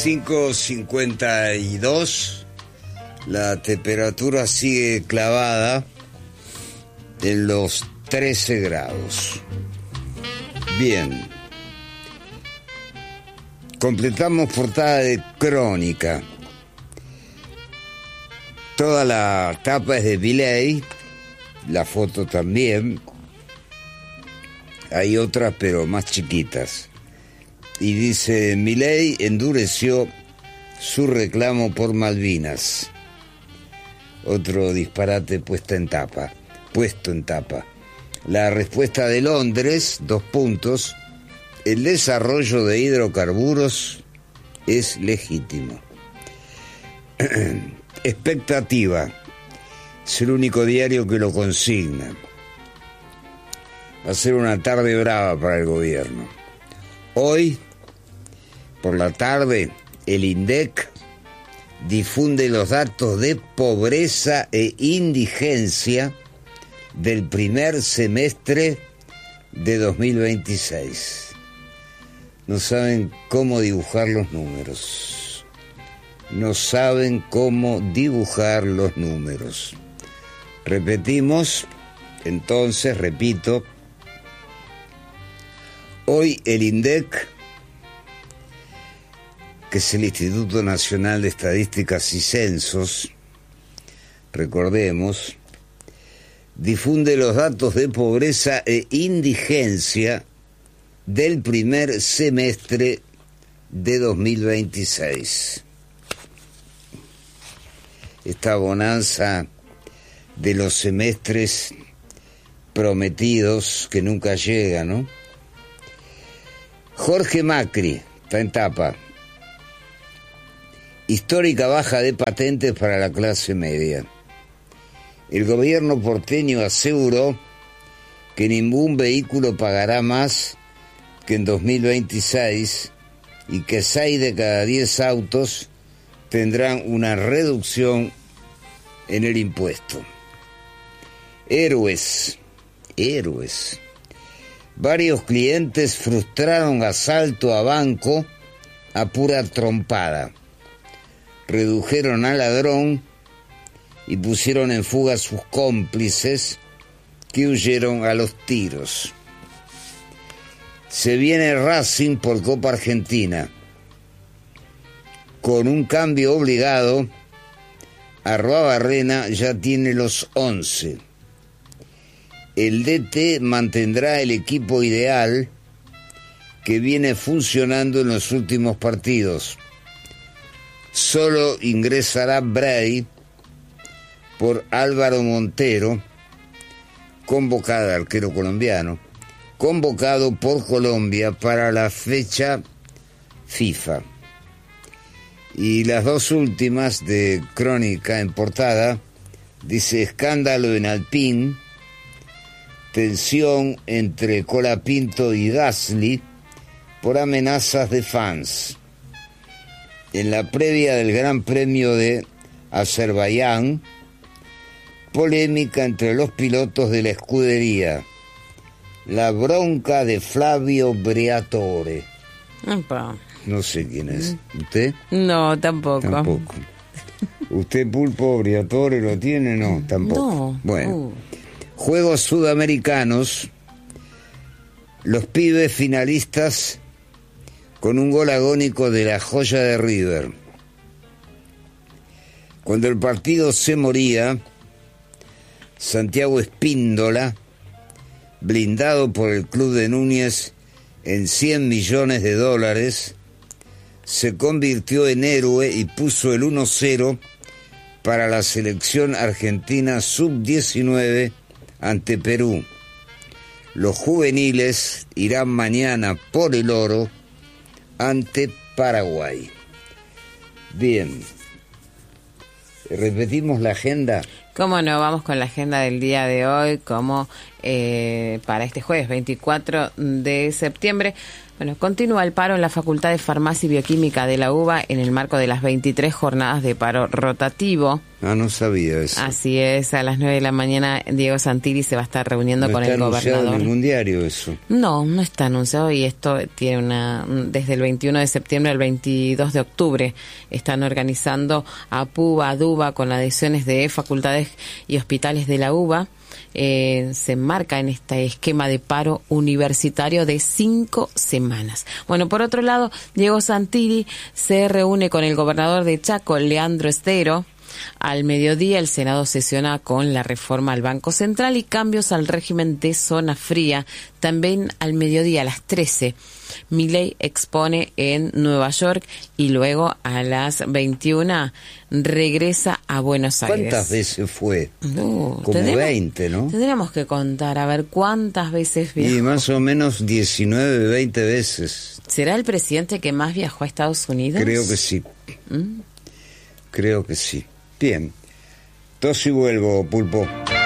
5:52, la temperatura sigue clavada en los 13 grados. Bien, completamos portada de Crónica. Toda la tapa es de Milei, la foto también. Hay otras pero más chiquitas. Y dice: Milei endureció su reclamo por Malvinas. Otro disparate puesto en tapa. La respuesta de Londres, 2 puntos: el desarrollo de hidrocarburos es legítimo. Expectativa, es el único diario que lo consigna. Va a ser una tarde brava para el gobierno. Hoy, por la tarde, el INDEC difunde los datos de pobreza e indigencia del primer semestre de 2026. No saben cómo dibujar los números. Repetimos, entonces, repito. Hoy el INDEC, que es el Instituto Nacional de Estadísticas y Censos, recordemos, difunde los datos de pobreza e indigencia del primer semestre de 2026. Esta bonanza de los semestres prometidos que nunca llega, ¿no? Jorge Macri, está en tapa. Histórica baja de patentes para la clase media. El gobierno porteño aseguró que ningún vehículo pagará más que en 2026 y que 6 de cada 10 autos tendrán una reducción en el impuesto. Héroes. Varios clientes frustraron asalto a banco a pura trompada. Redujeron al ladrón y pusieron en fuga a sus cómplices, que huyeron a los tiros. Se viene Racing por Copa Argentina. Con un cambio obligado, Arruabarrena ya tiene los 11. El DT mantendrá el equipo ideal que viene funcionando en los últimos partidos. Solo ingresará Bray por Álvaro Montero, arquero colombiano, convocado por Colombia para la fecha FIFA. Y las dos últimas de Crónica en portada, dice: escándalo en Alpine, tensión entre Colapinto y Gasly por amenazas de fans. En la previa del Gran Premio de Azerbaiyán, polémica entre los pilotos de la escudería. La bronca de Flavio Briatore. Opa. No sé quién es. ¿Usted? No, tampoco. ¿Usted, Pulpo, Briatore lo tiene? No, tampoco. No. Bueno. Juegos Sudamericanos. Los pibes finalistas con un gol agónico de la joya de River. Cuando el partido se moría, Santiago Espíndola, blindado por el club de Núñez en $100 millones, se convirtió en héroe y puso el 1-0 para la selección argentina sub-19 ante Perú. Los juveniles irán mañana por el oro ante Paraguay. Bien. ¿Repetimos la agenda? ¿Cómo no? Vamos con la agenda del día de hoy, como para este jueves 24 de septiembre. Bueno, continúa el paro en la Facultad de Farmacia y Bioquímica de la UBA en el marco de las 23 jornadas de paro rotativo. Ah, no sabía eso. Así es, a las 9 de la mañana Diego Santilli se va a estar reuniendo con el gobernador. ¿No está anunciado en ningún diario eso? No, no está anunciado, y esto tiene desde el 21 de septiembre al 22 de octubre están organizando APUBA, ADUBA, con adhesiones de facultades y hospitales de la UBA. Se enmarca en este esquema de paro universitario de 5 semanas. Bueno, por otro lado, Diego Santilli se reúne con el gobernador de Chaco, Leandro Estero. Al mediodía el Senado sesiona con la reforma al Banco Central y cambios al régimen de zona fría. También al mediodía, a las 13, Milei expone en Nueva York y luego a las 21 regresa a Buenos Aires. ¿Cuántas veces fue? Como 20, ¿no? Tendríamos que contar, a ver cuántas veces viajó. Y más o menos 19, 20 veces. ¿Será el presidente que más viajó a Estados Unidos? Creo que sí. Creo que sí. Bien. Tos y vuelvo, Pulpo.